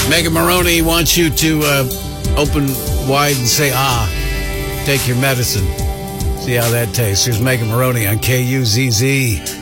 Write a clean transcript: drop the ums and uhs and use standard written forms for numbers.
Megan Maroney wants you to open wide and say, take your medicine. See how that tastes. Here's Megan Maroney on KUZZ.